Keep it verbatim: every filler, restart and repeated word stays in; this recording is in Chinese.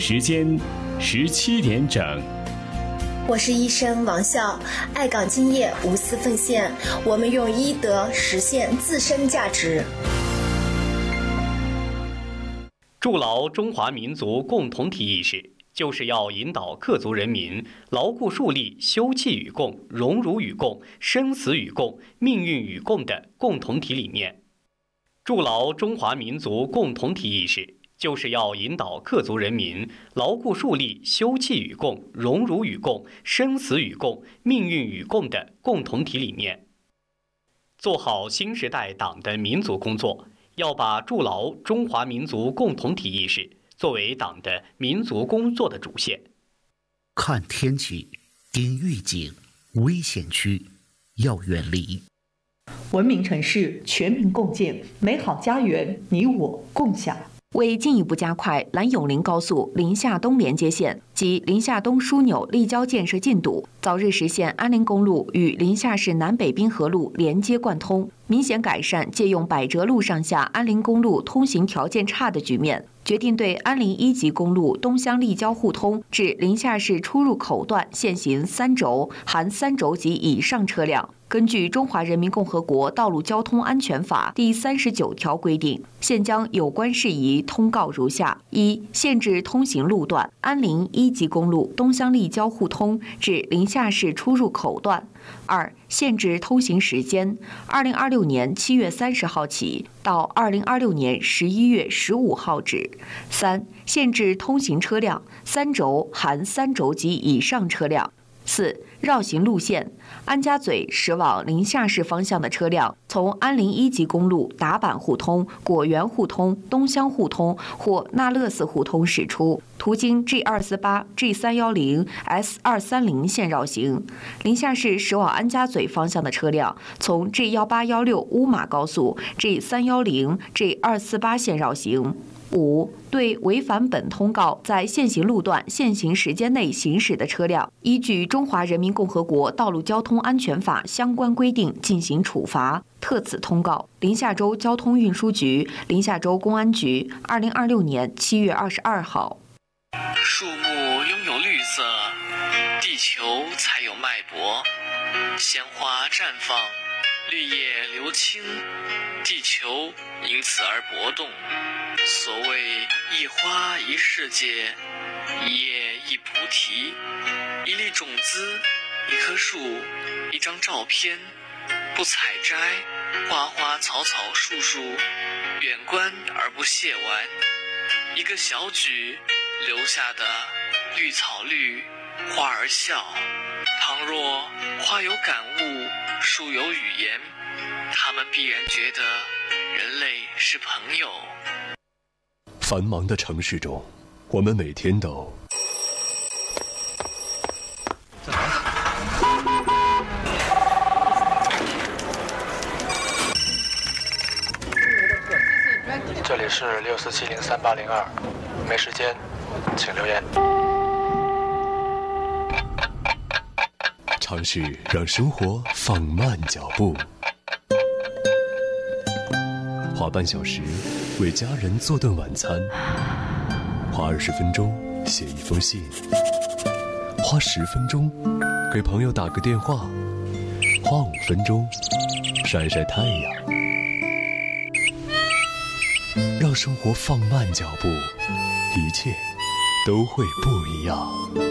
时间十七点整。 我是医生王笑，爱岗敬业，无私奉献，我们用医德实现自身价值。 筑牢中华民族共同体意识，就是要引导各族人民牢固树立休戚与共、荣辱与共、生死与共、命运与共的共同体理念。筑牢中华民族共同体意识，就是要引导各族人民牢固树立休戚与共、荣辱与共、生死与共、命运与共的共同体理念。做好新时代党的民族工作，要把筑牢中华民族共同体意识作为党的民族工作的主线。 看天气，盯预警，危险区要远离。 文明城市，全民共建，美好家园，你我共享。 为进一步加快兰永林高速临夏东连接线及临夏东枢纽立交建设进度，早日实现安林公路与临夏市南北滨河路连接贯通，明显改善借用百折路上下安林公路通行条件差的局面，决定对安林一级公路东乡立交互通至临夏市出入口段限行三轴（含三轴及以上车辆）。根据《中华人民共和国道路交通安全法》第三十九条规定，现将有关事宜通告如下：一、限制通行路段：安林一级公路东乡立交互通至临夏市出入口段；二、限制通行时间：二零二六年七月三十号起到二零二六年十一月十五号止；三、限制通行车辆：三轴（含三轴及以上车辆）。四、绕行路线：安家嘴驶往临夏市方向的车辆，从安林一级公路达坂互通、果园互通、东乡互通或那勒斯互通驶出，途经 G 二四八、G 三一零、S 二三零线绕行。临夏市驶往安家嘴方向的车辆，从 G 一八一六乌马高速、G 三一零、G 二四八线绕行。五、对违反本通告在现行路段限行时间内行驶的车辆，依据《中华人民共和国道路交通安全法》相关规定进行处罚。特此通告：临夏州交通运输局、临夏州公安局，二零二六年七月二十二号。 树木拥有绿色，地球才有脉搏；鲜花绽放，绿叶流青，地球因此而搏动。所谓一花一世界，一叶一菩提，一粒种子，一棵树，一张照片，不采摘，花花草草树树，远观而不亵玩，一个小举留下的绿草绿，花儿笑。倘若花有感悟，树有语言，他们必然觉得人类是朋友。 繁忙的城市中，我们每天都这里是六四七零三八零二，没时间，请留言。 尝试让生活放慢脚步，花半小时为家人做顿晚餐，花二十分钟写一封信，花十分钟给朋友打个电话，花五分钟晒晒太阳。让生活放慢脚步，一切都会不一样。